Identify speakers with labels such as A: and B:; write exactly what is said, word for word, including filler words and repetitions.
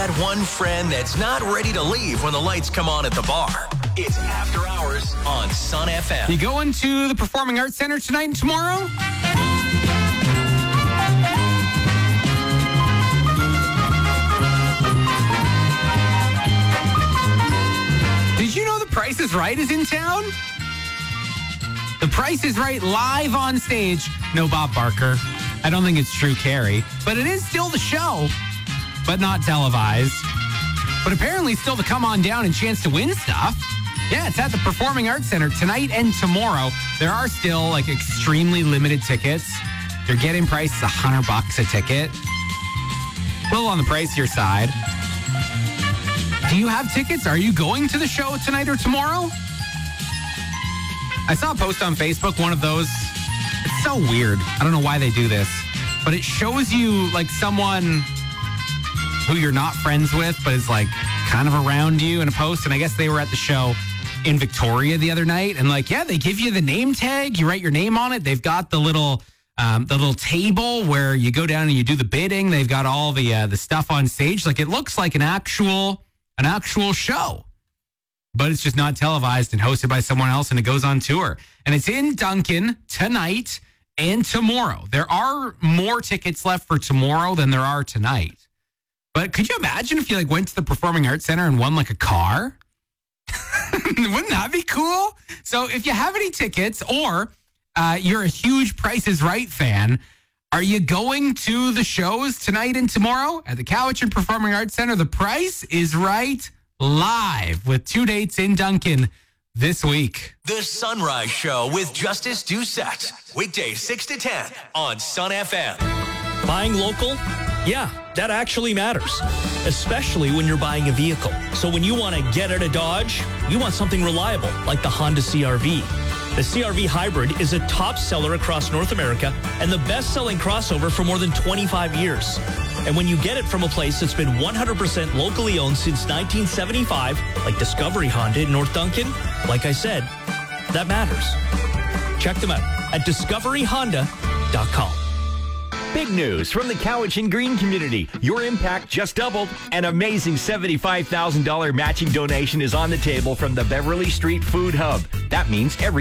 A: that one friend that's not ready to leave when the lights come on at the bar. It's After Hours on Sun F M.
B: You going to the Performing Arts Center tonight and tomorrow? Did you know The Price is Right is in town? The Price is Right live on stage. No Bob Barker. I don't think it's Drew Carey. But it is still the show, but not televised. But apparently still to come on down and chance to win stuff. Yeah, it's at the Performing Arts Center tonight and tomorrow. There are still like extremely limited tickets. You're getting priced a hundred bucks a ticket. A little on the pricier side. Do you have tickets? Are you going to the show tonight or tomorrow? I saw a post on Facebook, one of those. It's so weird. I don't know why they do this, but it shows you like someone who you're not friends with, but is like kind of around you in a post. And I guess they were at the show in Victoria the other night. And like, yeah, they give you the name tag. You write your name on it. They've got the little um, the little table where you go down and you do the bidding. They've got all the uh, the stuff on stage. Like it looks like an actual an actual show, but it's just not televised and hosted by someone else, and it goes on tour. And it's in Duncan tonight and tomorrow. There are more tickets left for tomorrow than there are tonight. But could you imagine if you like went to the Performing Arts Center and won like a car? Wouldn't that be cool? So if you have any tickets, or uh, you're a huge Price is Right fan, are you going to the shows tonight and tomorrow at the Cowichan Performing Arts Center? The Price is Right live with two dates in Duncan this week.
A: The Sunrise Show with Justice Doucette. Weekdays six to ten on Sun F M.
C: Buying local? Yeah, that actually matters, especially when you're buying a vehicle. So when you want to get out of Dodge, you want something reliable, like the Honda C R V. The C R V Hybrid is a top seller across North America and the best-selling crossover for more than twenty-five years. And when you get it from a place that's been one hundred percent locally owned since nineteen seventy-five, like Discovery Honda in North Duncan, like I said, that matters. Check them out at discovery honda dot com.
D: Big news from the Cowichan Green community. Your impact just doubled. An amazing seventy-five thousand dollars matching donation is on the table from the Beverly Street Food Hub. That means every